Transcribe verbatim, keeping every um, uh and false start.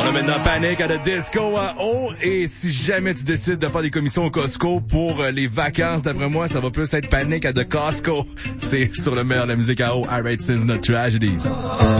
ça maintenant, Panic at the Disco à O. Et si jamais tu décides de faire des commissions au Costco pour les vacances, d'après moi, ça va plus être Panic at the Costco. C'est sur le meilleur de la musique à O, I Write Sins Not Tragedies.